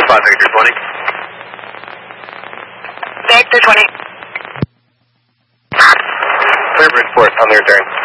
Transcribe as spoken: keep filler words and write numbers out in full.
five Victor twenty. Victor twenty. Clear Bridgeport on the return.